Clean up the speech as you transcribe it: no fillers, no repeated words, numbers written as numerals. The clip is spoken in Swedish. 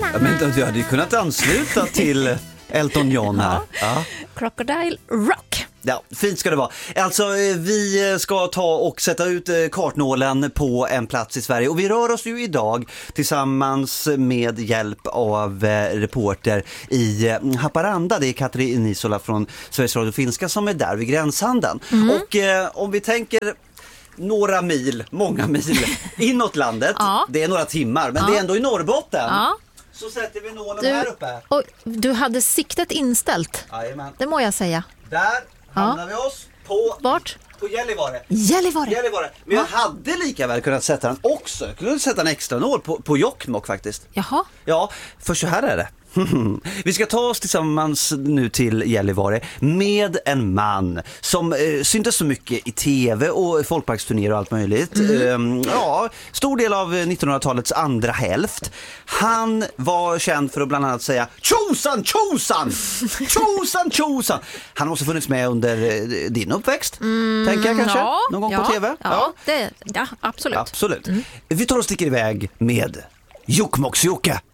Men du hade ju kunnat ansluta till Elton John här. Ja. Crocodile Rock. Ja, fint ska det vara. Alltså, vi ska ta och sätta ut kartnålen på en plats i Sverige. Och vi rör oss ju idag tillsammans med hjälp av reporter i Haparanda. Det är Katri Nisola från Sveriges Radio Finska som är där vid gränshandeln. Och om vi tänker några mil, många mil inåt landet. Det är några timmar, men det är ändå i Norrbotten. Ja. Så sätter vi nålen här uppe. Och du hade siktet inställt. Jajamän. Det må jag säga. Där hamnar vi oss på... Vart? På Gällivare. Gällivare. Men jag hade lika väl kunnat sätta den också. Jag kunde sätta en extra nål på Jokkmokk faktiskt. Jaha. Ja, för så här är det. Vi ska ta oss tillsammans nu till Gällivare med en man som syntes så mycket i tv och folkparksturnéer och allt möjligt. Stor del av 1900-talets andra hälft. Han var känd för att bland annat säga tjosan, tjosan! Tjosan, tjosan! Han har också funnits med under din uppväxt, tänker jag kanske, någon gång på tv. Ja, absolut. Vi tar och sticker iväg med Jokkmokks-Jocke.